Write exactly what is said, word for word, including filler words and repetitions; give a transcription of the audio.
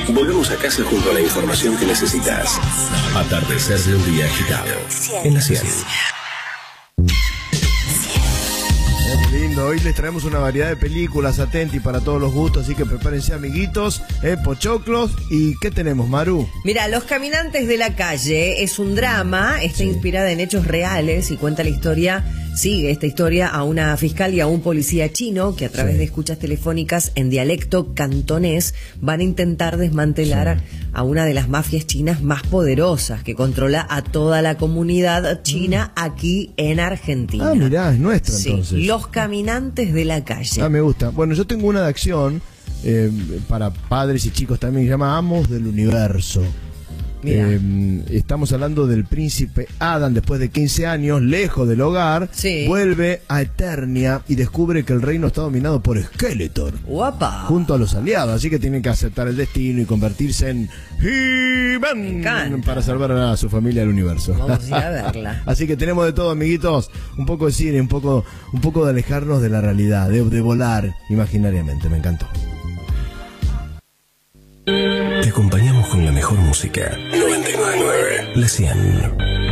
Volvemos a casa junto a la información que necesitas. Atardecer de un día agitado. En la cien. Qué lindo, hoy les traemos una variedad de películas, atenti para todos los gustos, así que prepárense, amiguitos, eh, pochoclos. ¿Y qué tenemos, Maru? Mira, Los Caminantes de la Calle es un drama, está sí. inspirada en hechos reales y cuenta la historia, sigue esta historia a una fiscal y a un policía chino que a través sí. de escuchas telefónicas en dialecto cantonés van a intentar desmantelar sí. a una de las mafias chinas más poderosas que controla a toda la comunidad china mm. aquí en Argentina. Ah, mirá, es nuestra sí. entonces. Los Caminantes de la Calle. Ah, me gusta. Bueno, yo tengo una de acción eh, para padres y chicos también, que se llama Amos del Universo. Eh, estamos hablando del príncipe Adam, después de quince años, lejos del hogar, sí. vuelve a Eternia y descubre que el reino está dominado por Skeletor. Guapa. Junto a los aliados, así que tiene que aceptar el destino y convertirse en He-Man para salvar a su familia del universo. Vamos a ir a verla. Así que tenemos de todo, amiguitos, un poco de cine, un poco, un poco de alejarnos de la realidad, de, de volar imaginariamente. Me encantó. Te acompañamos con la mejor música. noventa y nueve punto nueve. La cien.